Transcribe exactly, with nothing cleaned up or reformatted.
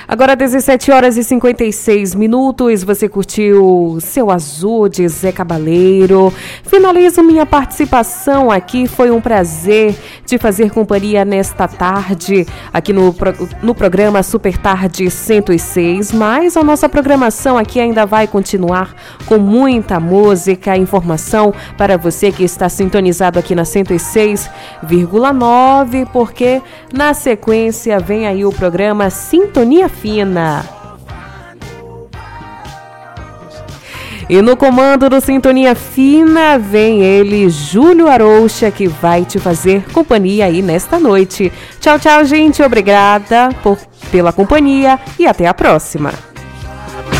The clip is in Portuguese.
Agora dezessete horas e cinquenta e seis minutos, você curtiu Seu Azul de Zé Cabaleiro. Finalizo minha participação aqui, foi um prazer te fazer companhia nesta tarde, aqui no, no programa Super Tarde cento e seis, mas a nossa programação aqui ainda vai continuar com muita música, informação para você que está sintonizado aqui na cento e seis vírgula nove, porque na sequência vem aí o programa Sintonia Fina. E no comando do Sintonia Fina vem ele, Júlio Aroucha, que vai te fazer companhia aí nesta noite. Tchau, tchau, gente. Obrigada por, pela companhia e até a próxima.